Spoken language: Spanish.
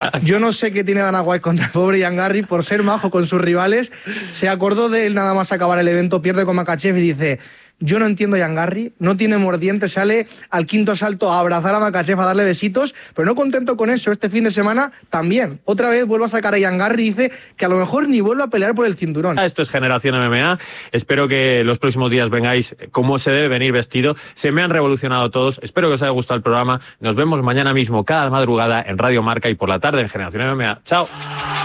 Yo no sé qué tiene Dana White contra el pobre Ian Garry por ser majo con sus rivales. Se acordó de él nada más acabar el evento, pierde con Makhachev y dice... Yo no entiendo a Ian Garry, no tiene mordiente, sale al quinto asalto a abrazar a Makhachev, a darle besitos, pero no contento con eso, este fin de semana también. Otra vez vuelve a sacar a Ian Garry y dice que a lo mejor ni vuelve a pelear por el cinturón. Esto es Generación MMA, espero que los próximos días vengáis como se debe venir vestido. Se me han revolucionado todos, espero que os haya gustado el programa. Nos vemos mañana mismo, cada madrugada en Radio Marca y por la tarde en Generación MMA. Chao.